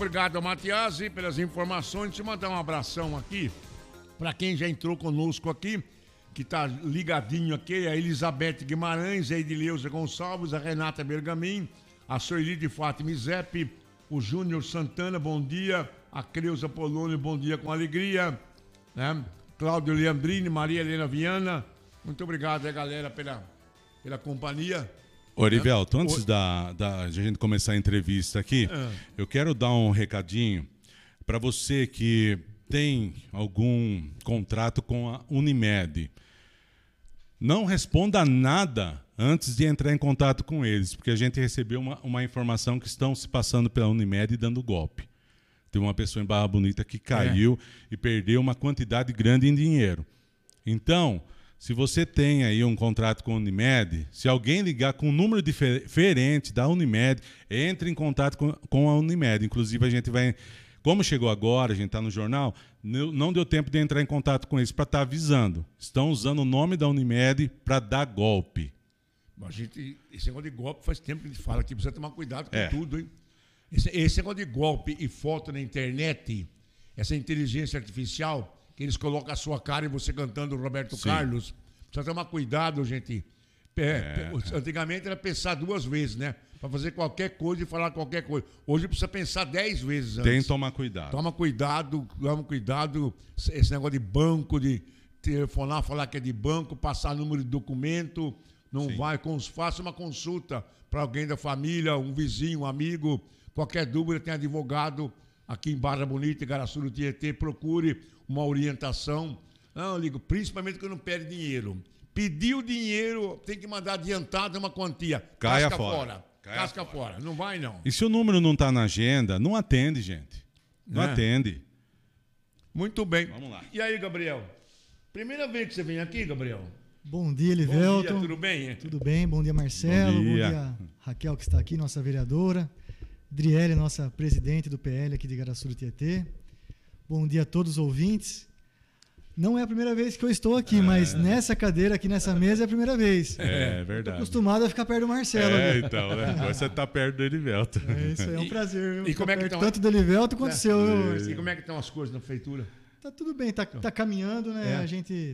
obrigado, Matiasi, pelas informações. Deixa eu mandar um abração aqui para quem já entrou conosco aqui, que tá ligadinho aqui, a Elizabeth Guimarães, a Edileuza Gonçalves, a Renata Bergamin, a Soeli de Fátima Zepe, o Júnior Santana, bom dia, a Creuza Polônio, bom dia com alegria, né? Cláudio Leandrini, Maria Helena Viana, muito obrigado, galera, pela companhia. Orivelto, antes da gente começar a entrevista aqui, eu quero dar um recadinho para você que tem algum contrato com a Unimed. Não responda nada antes de entrar em contato com eles, porque a gente recebeu uma informação que estão se passando pela Unimed e dando golpe. Tem uma pessoa em Barra Bonita que caiu e perdeu uma quantidade grande em dinheiro. Então, se você tem aí um contrato com a Unimed, se alguém ligar com um número diferente da Unimed, entre em contato com a Unimed. Inclusive, a gente vai... Como chegou agora, a gente está no jornal, não deu tempo de entrar em contato com eles para estar avisando. Estão usando o nome da Unimed para dar golpe. Esse negócio de golpe faz tempo que a gente fala que precisa tomar cuidado com tudo, hein? Esse negócio de golpe e foto na internet, essa inteligência artificial, que eles colocam a sua cara e você cantando o Roberto Carlos, precisa tomar cuidado, gente. Antigamente era pensar 2 vezes, né? Para fazer qualquer coisa e falar qualquer coisa. Hoje precisa pensar 10 vezes antes. Tem que tomar cuidado. Toma cuidado. Esse negócio de banco, de telefonar, falar que é de banco, passar número de documento, não vai. Faça uma consulta para alguém da família, um vizinho, um amigo. Qualquer dúvida, tem advogado aqui em Barra Bonita, Igaraçu do Tietê. Procure uma orientação. Não, eu ligo, principalmente quando não pede dinheiro. Pediu dinheiro, tem que mandar adiantado uma quantia. Casca fora. Casca fora. Não vai, não. E se o número não está na agenda, não atende, gente. Não atende. Muito bem. Vamos lá. E aí, Gabriel? Primeira vez que você vem aqui, Gabriel? Bom dia, Elivelton. Bom dia, tudo bem? Tudo bem, bom dia, Marcelo. Bom dia, Raquel, que está aqui, nossa vereadora. Driele, nossa presidente do PL aqui de Igaraçu do Tietê. Bom dia a todos os ouvintes. Não é a primeira vez que eu estou aqui, mas nessa cadeira aqui, nessa mesa, é a primeira vez. É verdade. Estou acostumado a ficar perto do Marcelo. Então, né? Agora você está perto do Elivelto. Isso aí é um prazer, viu? E como é que estão? Tanto do Elivelto quanto do seu. E como é que estão as coisas na prefeitura? Tá tudo bem, tá caminhando, né? A gente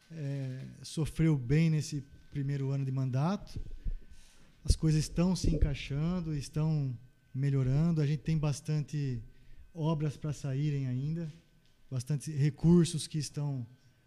sofreu bem nesse primeiro ano de mandato. As coisas estão se encaixando, estão melhorando. A gente tem bastante obras para saírem ainda. Bastante recursos que estão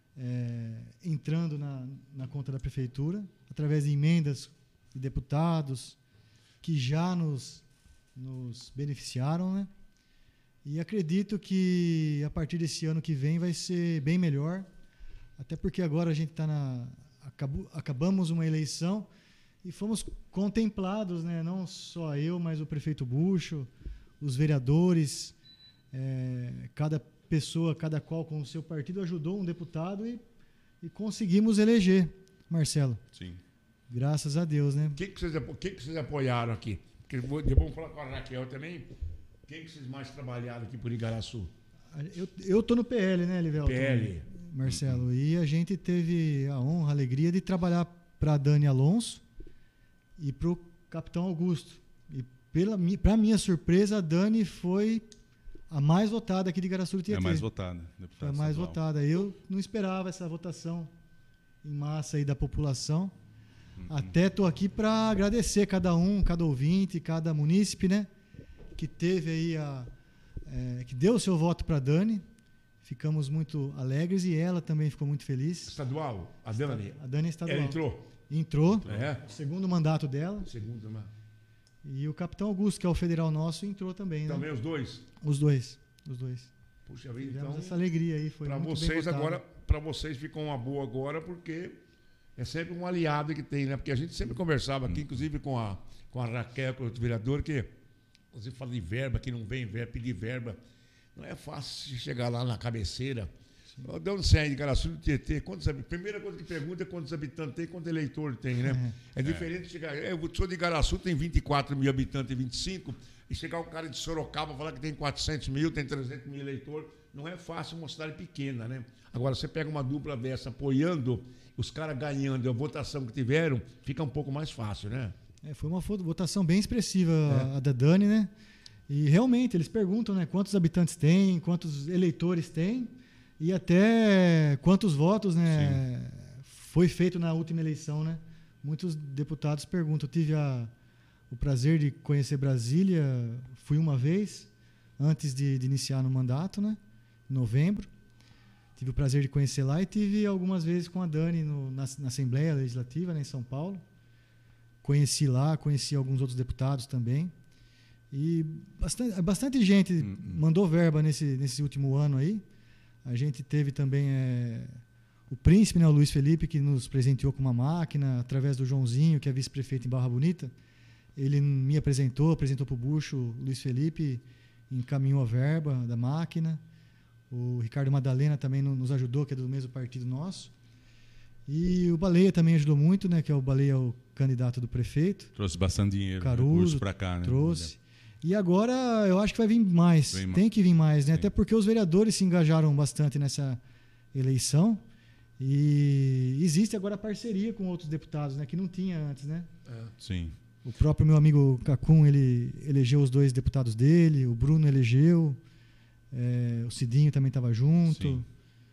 entrando na conta da prefeitura, através de emendas de deputados que já nos beneficiaram, né? E acredito que a partir desse ano que vem vai ser bem melhor, até porque agora a gente está acabamos uma eleição e fomos contemplados, né? Não só eu, mas o prefeito Bucho, os vereadores, cada pessoa, cada qual com o seu partido, ajudou um deputado e conseguimos eleger, Marcelo. Sim. Graças a Deus, né? O que vocês apoiaram aqui? Porque depois vamos falar com a Raquel também. Quem que vocês mais trabalharam aqui por Igaraçu? Eu estou no PL, né, Elivelton? PL. Marcelo. E a gente teve a honra, a alegria de trabalhar para a Dani Alonso e para o Capitão Augusto. E para minha surpresa, a Dani foi a mais votada aqui de Igaraçu do Tietê. É a mais votada. Foi a mais votada. Eu não esperava essa votação em massa aí da população. Até estou aqui para agradecer cada ouvinte, cada munícipe, né? Que teve aí que deu o seu voto para a Dani. Ficamos muito alegres e ela também ficou muito feliz. Estadual? A Dani? A Dani é estadual. Ela entrou? Entrou. Segundo mandato dela. Segundo mandato. E o Capitão Augusto, que é o federal nosso, entrou também, né? Também os dois? Os dois. Puxa vida, então... essa alegria aí, foi muito vocês bem agora, para vocês ficou uma boa agora, porque é sempre um aliado que tem, né? Porque a gente sempre conversava aqui, inclusive com a Raquel, com o outro vereador, que você fala de verba, que não vem verba, pedir verba. Não é fácil chegar lá na cabeceira. De onde você é, de Igaraçu do Tietê? Primeira coisa que pergunta é quantos habitantes tem, quantos eleitores tem, né? É diferente de chegar... Eu sou de Igaraçu, tem 24 mil habitantes e 25, e chegar o cara de Sorocaba falar que tem 400 mil, tem 300 mil eleitores. Não é fácil uma cidade pequena, né? Agora, você pega uma dupla dessa apoiando, os caras ganhando, a votação que tiveram, fica um pouco mais fácil, né? Foi uma votação bem expressiva a da Dani, né? E realmente eles perguntam, né, quantos habitantes tem, quantos eleitores tem e até quantos votos, né, foi feito na última eleição, né? Muitos deputados perguntam. Eu tive o prazer de conhecer Brasília, fui uma vez antes de iniciar no mandato, né, em novembro. Tive o prazer de conhecer lá e tive algumas vezes com a Dani na Assembleia Legislativa, né, em São Paulo. Conheci lá, conheci alguns outros deputados também. E bastante gente mandou verba nesse último ano aí. A gente teve também o príncipe, né, o Luiz Felipe, que nos presenteou com uma máquina, através do Joãozinho, que é vice-prefeito em Barra Bonita. Ele me apresentou para o Bucho, o Luiz Felipe encaminhou a verba da máquina. O Ricardo Madalena também nos ajudou, que é do mesmo partido nosso. E o Baleia também ajudou muito, né, que é o Baleia, o candidato do prefeito. Trouxe bastante dinheiro, Caruso, para cá, né? Trouxe. E agora eu acho que vai vir mais. Tem que vir mais, né? Sim. Até porque os vereadores se engajaram bastante nessa eleição. E existe agora parceria com outros deputados, né, que não tinha antes, né? Sim. O próprio meu amigo Cacum, ele elegeu os 2 deputados dele, o Bruno elegeu, o Cidinho também estava junto.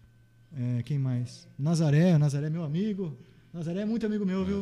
Quem mais? Nazaré é meu amigo. Nazaré é muito amigo meu, viu?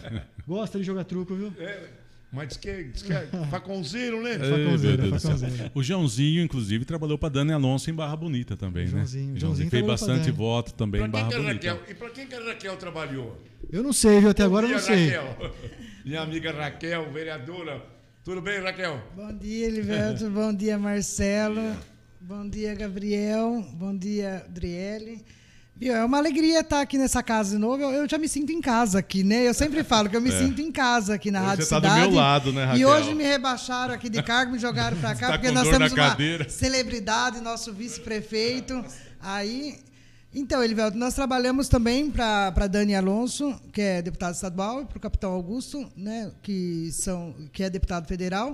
Gosta de jogar truco, viu? Mas diz que é faconzeiro, né? Faconzeiro. O Joãozinho, inclusive, trabalhou para Dani Alonso em Barra Bonita também, né? Joãozinho fez bastante voto também em Barra Bonita. E para quem que a Raquel trabalhou? Eu não sei, viu? Até agora eu não sei. Raquel. Minha amiga Raquel, vereadora. Tudo bem, Raquel? Bom dia, Elivelto. Bom dia, Marcelo. Bom dia, Gabriel. Bom dia, Adriele. Viu, é uma alegria estar aqui nessa casa de novo. Eu já me sinto em casa aqui, né? Eu sempre falo que eu me sinto em casa aqui na Rádio Cidade. Você está do meu lado, né, Raquel? E hoje me rebaixaram aqui de cargo, me jogaram para cá, porque nós temos uma celebridade, nosso vice-prefeito. Aí, então, Elivelto, nós trabalhamos também para Dani Alonso, que é deputado estadual, e para o capitão Augusto, né, que é deputado federal.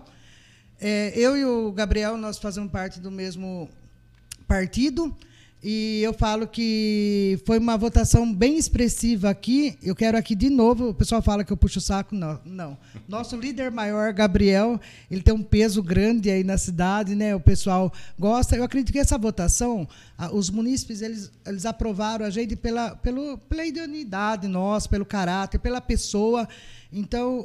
Eu e o Gabriel, nós fazemos parte do mesmo partido. E eu falo que foi uma votação bem expressiva aqui. Eu quero aqui de novo, o pessoal fala que eu puxo o saco. Não. Nosso líder maior, Gabriel, ele tem um peso grande aí na cidade, né? O pessoal gosta. Eu acredito que essa votação, os munícipes, eles aprovaram a gente pela idoneidade nossa, pelo caráter, pela pessoa. Então,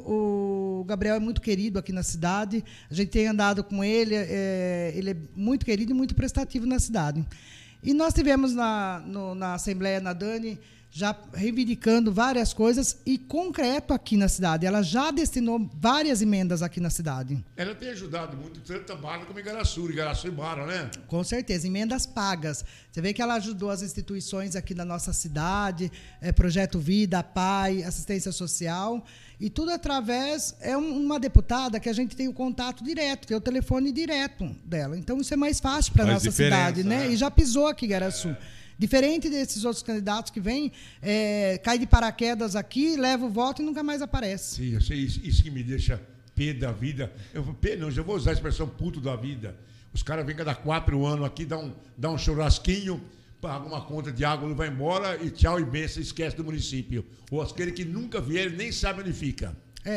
o Gabriel é muito querido aqui na cidade. A gente tem andado com ele, ele é muito querido e muito prestativo na cidade. E nós tivemos na Assembleia, na Dani, já reivindicando várias coisas e concreto aqui na cidade. Ela já destinou várias emendas aqui na cidade. Ela tem ajudado muito, tanto a Barra como Igaraçu e Barra, né? Com certeza, emendas pagas. Você vê que ela ajudou as instituições aqui da nossa cidade, Projeto Vida, PAI, assistência social, e tudo através, uma deputada que a gente tem o contato direto, tem o telefone direto dela. Então, isso é mais fácil para a nossa cidade, né? E já pisou aqui em Igaraçu. Diferente desses outros candidatos que vêm, cai de paraquedas aqui, leva o voto e nunca mais aparece. Sim, eu sei, isso que me deixa pé da vida. Já vou usar a expressão puto da vida. Os caras vêm cada 4 anos aqui, dá um churrasquinho, paga uma conta de água, não vai embora e tchau e benção, esquece do município. Ou aquele que nunca vieram nem sabe onde fica.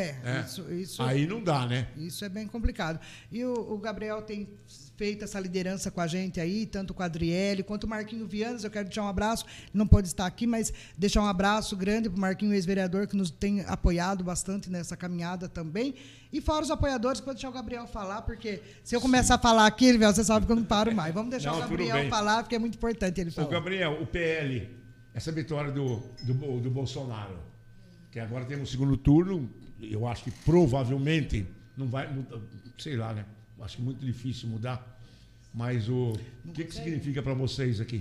Isso aí não dá, né? Isso é bem complicado. E o Gabriel tem feito essa liderança com a gente aí, tanto com a Adriele, quanto o Marquinho Vianas. Eu quero deixar um abraço, ele não pode estar aqui, mas deixar um abraço grande para o Marquinho, ex-vereador, que nos tem apoiado bastante nessa caminhada também. E fora os apoiadores, vou deixar o Gabriel falar, porque se eu começar a falar aqui, você sabe que eu não paro mais. Vamos deixar o Gabriel falar, porque é muito importante ele falar. Ô, Gabriel, o PL, essa vitória do Bolsonaro, que agora temos o segundo turno, eu acho que provavelmente não vai mudar, sei lá, né? Acho que é muito difícil mudar. Mas o que significa para vocês aqui?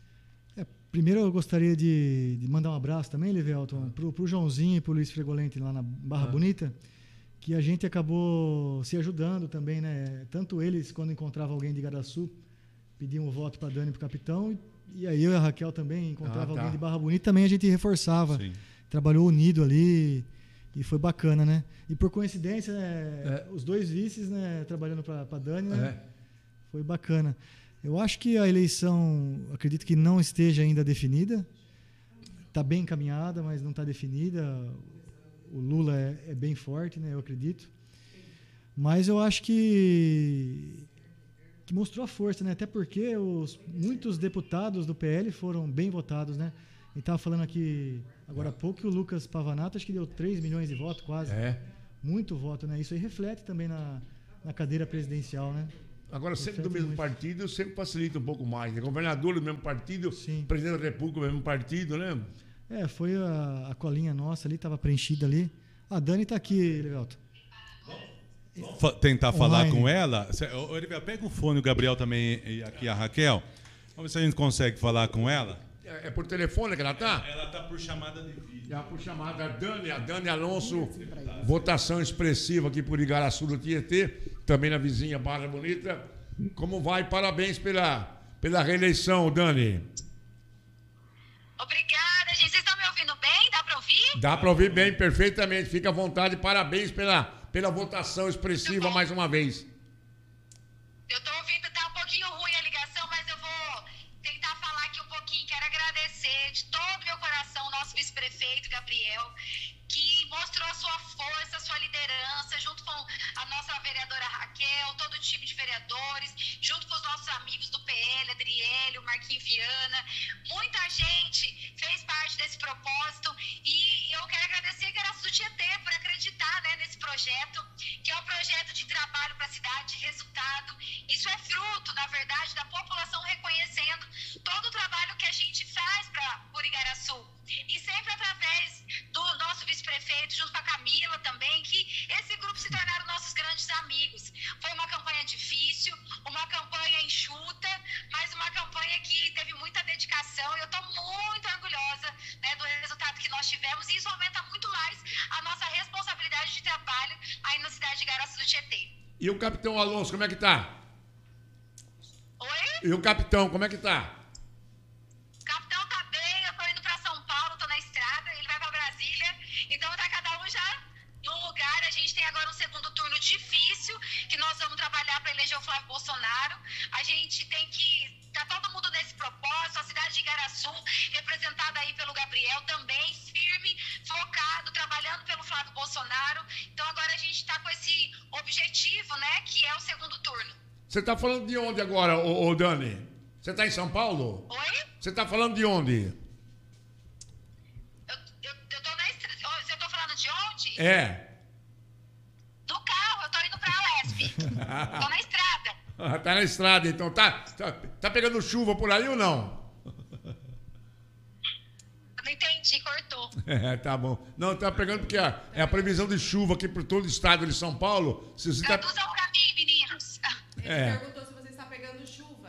Primeiro eu gostaria de mandar um abraço também, Livelton, para o Joãozinho e para o Luiz Fregolente lá na Barra Bonita, que a gente acabou se ajudando também, né? Tanto eles, quando encontravam alguém de Igaraçu, pediam o voto para a Dani e para o capitão, e aí eu e a Raquel também encontrava alguém de Barra Bonita, também a gente reforçava. Sim. Trabalhou unido ali. E foi bacana, né? E por coincidência, os 2 vices, né, trabalhando para a Dani, né? Foi bacana. Eu acho que a eleição, acredito que não esteja ainda definida. Está bem encaminhada, mas não está definida. O Lula é bem forte, né? Eu acredito. Mas eu acho que mostrou a força, né? Até porque muitos deputados do PL foram bem votados, né? A gente estava falando aqui agora há pouco que o Lucas Pavanato acho que deu 3 milhões de votos quase. Muito voto, né? Isso aí reflete também na cadeira presidencial, né? Agora, sempre do mesmo partido, sempre facilita um pouco mais. Né? Governador do mesmo partido, Sim. Presidente da República do mesmo partido, né? Foi a colinha nossa ali, estava preenchida ali. A Dani está aqui, Levelto. Vamos tentar falar com ela. Erivelto, pega o fone, o Gabriel também e aqui a Raquel. Vamos ver se a gente consegue falar com ela. É por telefone que ela está? Ela está por chamada de vídeo. Por chamada. A Dani Alonso, votação expressiva aqui por Igaraçu do Tietê, também na vizinha Barra Bonita. Como vai? Parabéns pela reeleição, Dani. Obrigada, gente. Vocês estão me ouvindo bem? Dá para ouvir? Dá para ouvir bem, perfeitamente. Fica à vontade. Parabéns pela votação expressiva mais uma vez. Eu estou ouvindo, tá um pouquinho ruim a ligação, mas eu vou tentar falar aqui um pouquinho. Quero agradecer de todo o meu coração o nosso vice-prefeito, Gabriel, que mostrou a sua força, a sua liderança, junto com a nossa vereadora Raquel, todo o time de vereadores, junto com os nossos amigos do PL, Adriele, o Marquinhos Viana. Muita gente fez parte desse propósito e eu quero agradecer a Igaraçu do Tietê por acreditar, né, nesse projeto, que é um projeto de trabalho para a cidade, de resultado. Isso é fruto, na verdade, da população reconhecendo todo o trabalho que a gente faz por Igaraçu. E sempre através do nosso vice-prefeito, junto com a Camila também, que esse grupo se tornaram nossos grandes amigos. Foi uma campanha difícil, uma campanha enxuta, mas uma campanha que teve muita dedicação e eu estou muito orgulhosa, né, do resultado que nós tivemos e isso aumenta muito mais a nossa responsabilidade de trabalho aí na cidade de Igaraçu do Tietê. E o capitão Alonso, como é que tá? Oi? E o capitão, como é que tá? O capitão tá bem, eu tô indo pra São Paulo, tô na estrada, ele vai pra Brasília, então tá cada um já num lugar. A gente tem agora um segundo turno difícil, que nós vamos trabalhar para eleger o Flávio Bolsonaro. A gente tem que... Tá todo mundo nesse propósito, a cidade de Igaraçu, representada aí pelo Gabriel também, firme, focado, trabalhando pelo Flávio Bolsonaro. Então agora a gente tá com esse objetivo, né, que é o segundo turno. Você tá falando de onde agora, ô Dani? Você tá em São Paulo? Oi? Você tá falando de onde? Eu tô na estrada. Você tá falando de onde? Do carro, eu tô indo pra Uesp. Tô na estrada. Tá na estrada, então. Tá pegando chuva por aí ou não? Eu não entendi, cortou. Tá bom. Não, tá pegando porque é a previsão de chuva aqui por todo o estado de São Paulo. Se você Traduzam pra mim, meninos. Ele perguntou se você está pegando chuva.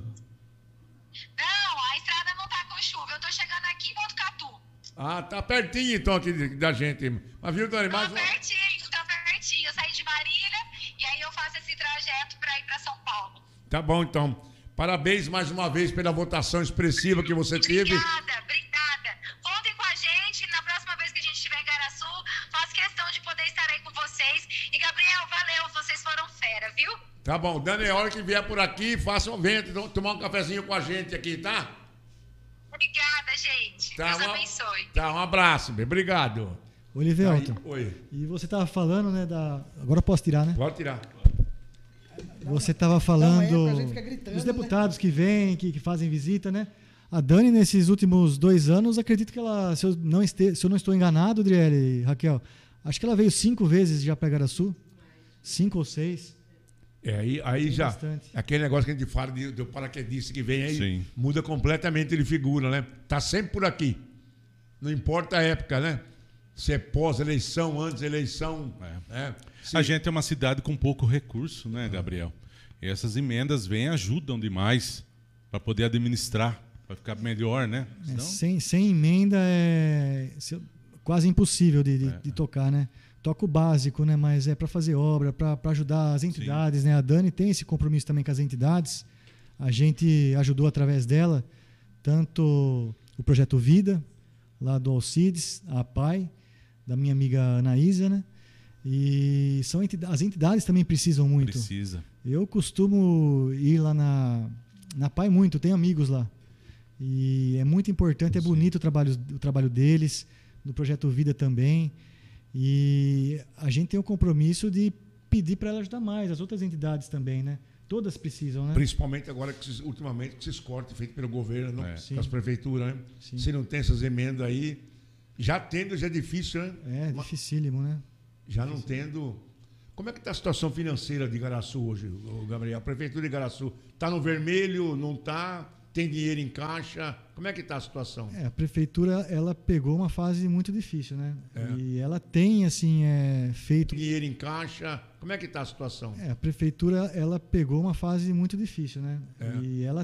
Não, a estrada não tá com chuva. Eu tô chegando aqui em Botucatu. Tá pertinho então aqui da gente. Mas viu, Dani? Tá pertinho. Eu saí de Marília e aí eu faço esse trajeto pra ir pra São Paulo. Tá bom, então. Parabéns mais uma vez pela votação expressiva que você teve. Obrigada. Contem com a gente. Na próxima vez que a gente estiver em Igaraçu, faço questão de poder estar aí com vocês. E, Gabriel, valeu. Vocês foram fera, viu? Tá bom. Dani, a hora que vier por aqui, venha tomar um cafezinho com a gente aqui, tá? Obrigada, gente. Deus abençoe. Tá, um abraço. Obrigado. Olivelton. Oi. E você estava falando, né, Agora eu posso tirar, né? Pode tirar. Você estava falando a gente fica gritando, dos deputados, né, que vêm, que fazem visita, né? A Dani, nesses últimos 2 anos, acredito que ela, se eu não estou enganado, Adriele e Raquel, acho que ela veio 5 vezes já para Igaraçu. 5 ou 6. Aí já, bastante. aquele negócio que a gente fala do paraquedista que vem aí, Sim. muda completamente de figura, né? Tá sempre por aqui. Não importa a época, né? Se é pós-eleição, antes da eleição. A gente é uma cidade com pouco recurso, né, Gabriel? E essas emendas vêm e ajudam demais para poder administrar, para ficar melhor, né? Sem emenda é quase impossível de tocar, né? Toca o básico, né? Mas é para fazer obra, para ajudar as entidades, né? A Dani tem esse compromisso também com as entidades. A gente ajudou através dela tanto o Projeto Vida, lá do Alcides, a PAI, da minha amiga Anaísa, né? E as entidades também precisam muito. Precisa. Eu costumo ir lá na PAI muito, tenho amigos lá. E é muito importante, é bonito o trabalho deles, do Projeto Vida também. E a gente tem o compromisso de pedir para ela ajudar mais, as outras entidades também, né? Todas precisam, né? Principalmente agora, ultimamente, com esses cortes feitos pelo governo, com as prefeituras, né? Sim. Se não tem essas emendas aí, já tendo, já é difícil, né? É dificílimo, né? Já não tendo... Como é que está a situação financeira de Igaraçu hoje, Gabriel? A prefeitura de Igaraçu está no vermelho, não está? Tem dinheiro em caixa? Como é que está a situação? A prefeitura, ela pegou uma fase muito difícil, né? E ela tem, assim, feito... Dinheiro em caixa? Como é que está a situação? A prefeitura, ela pegou uma fase muito difícil, né? E ela